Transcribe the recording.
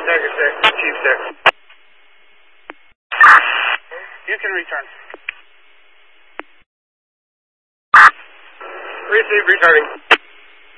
Tiger 6, Chief 6. You can return. Receive, returning.